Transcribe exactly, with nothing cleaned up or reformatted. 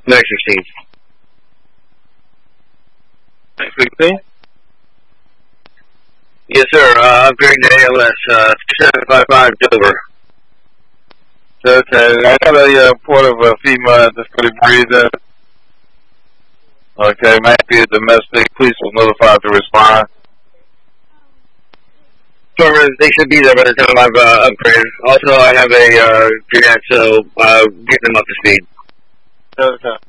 nine sixteen. nine sixteen? Yes, sir. Uh, upgrade to A L S, uh, seven five five Dover. Okay, I got a uh, port of a FEMA that's going to breathe in. Okay, might be a domestic. Police will notify to respond. So they should be there by the time I've uh, upgraded. Also, I have a uh, Grenade, so uh, get them up to speed. Okay.